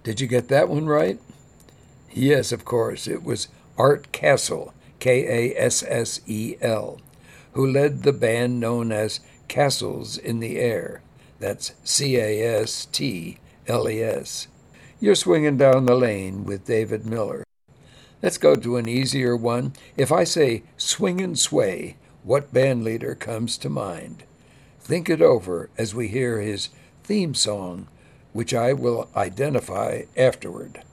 Did you get that one right? Yes, of course. It was Art Cassel, Kassel, who led the band known as Castles in the Air. That's Castles. You're swinging down the lane with David Miller. Let's go to an easier one. If I say swing and sway, what band leader comes to mind? Think it over as we hear his theme song, which I will identify afterward.